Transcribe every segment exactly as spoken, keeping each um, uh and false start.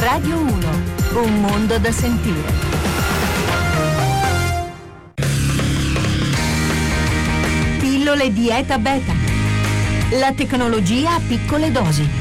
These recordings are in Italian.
Radio uno, un mondo da sentire. Pillole Dieta Beta. La tecnologia a piccole dosi.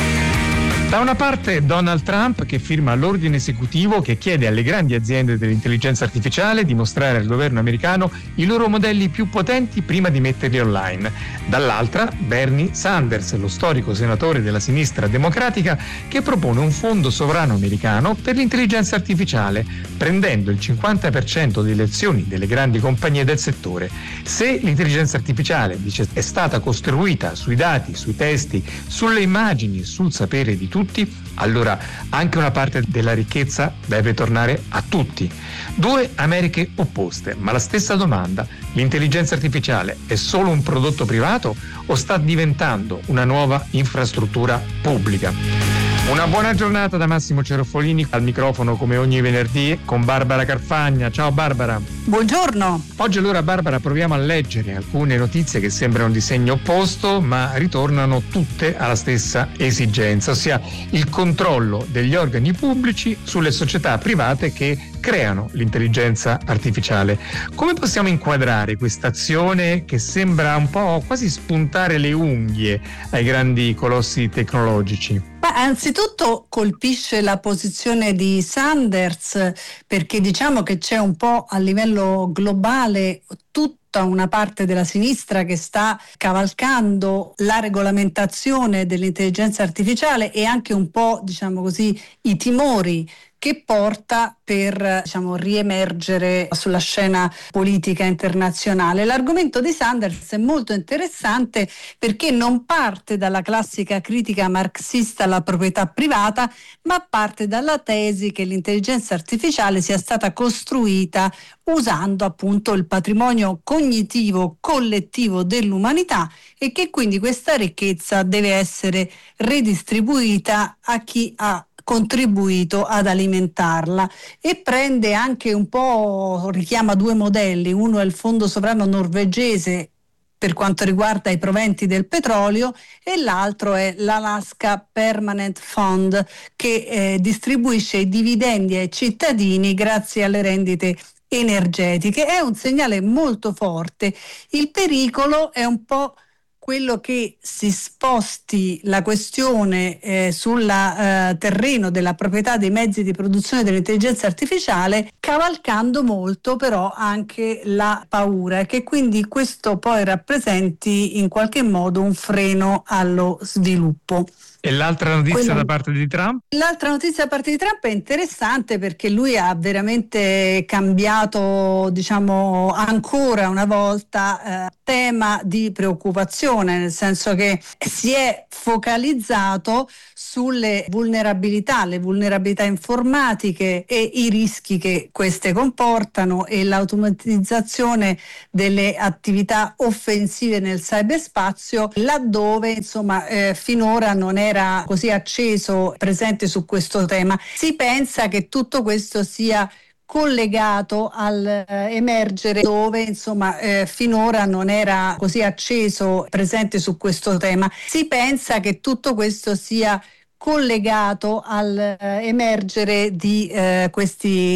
Da una parte Donald Trump che firma l'ordine esecutivo che chiede alle grandi aziende dell'intelligenza artificiale di mostrare al governo americano i loro modelli più potenti prima di metterli online. Dall'altra Bernie Sanders, lo storico senatore della sinistra democratica, che propone un fondo sovrano americano per l'intelligenza artificiale, prendendo il cinquanta per cento delle azioni delle grandi compagnie del settore. Se l'intelligenza artificiale, dice, è stata costruita sui dati, sui testi, sulle immagini, sul sapere di tutti, allora anche una parte della ricchezza deve tornare a tutti. Due Americhe opposte, ma la stessa domanda: l'intelligenza artificiale è solo un prodotto privato o sta diventando una nuova infrastruttura pubblica? Una buona giornata da Massimo Cerofolini, al microfono come ogni venerdì con Barbara Carfagna. Ciao Barbara. Buongiorno. Oggi allora, Barbara, proviamo a leggere alcune notizie che sembrano di segno opposto ma ritornano tutte alla stessa esigenza, ossia il controllo degli organi pubblici sulle società private che creano l'intelligenza artificiale. Come possiamo inquadrare questa azione che sembra un po' quasi spuntare le unghie ai grandi colossi tecnologici? Ma anzitutto colpisce la posizione di Sanders, perché diciamo che c'è un po' a livello globale tutta una parte della sinistra che sta cavalcando la regolamentazione dell'intelligenza artificiale e anche un po', diciamo così, i timori che porta per, diciamo, riemergere sulla scena politica internazionale. L'argomento di Sanders è molto interessante perché non parte dalla classica critica marxista alla proprietà privata, ma parte dalla tesi che l'intelligenza artificiale sia stata costruita usando appunto il patrimonio cognitivo collettivo dell'umanità e che quindi questa ricchezza deve essere redistribuita a chi ha contribuito ad alimentarla, e prende anche un po', richiama due modelli: uno è il fondo sovrano norvegese per quanto riguarda i proventi del petrolio e l'altro è l'Alaska Permanent Fund che eh, distribuisce i dividendi ai cittadini grazie alle rendite energetiche. È un segnale molto forte. Il pericolo è un po' quello che si sposti la questione eh, sul eh, terreno della proprietà dei mezzi di produzione dell'intelligenza artificiale, cavalcando molto però anche la paura, e che quindi questo poi rappresenti in qualche modo un freno allo sviluppo. E l'altra notizia Quello... da parte di Trump? L'altra notizia da parte di Trump è interessante perché lui ha veramente cambiato, diciamo, ancora una volta eh, tema di preoccupazione, nel senso che si è focalizzato sulle vulnerabilità, le vulnerabilità informatiche e i rischi che queste comportano e l'automatizzazione delle attività offensive nel cyberspazio, laddove insomma eh, finora non era così acceso, presente su questo tema. Si pensa che tutto questo sia collegato al eh, emergere dove insomma eh, finora non era così acceso, presente su questo tema. Si pensa che tutto questo sia collegato al eh, emergere di eh, questi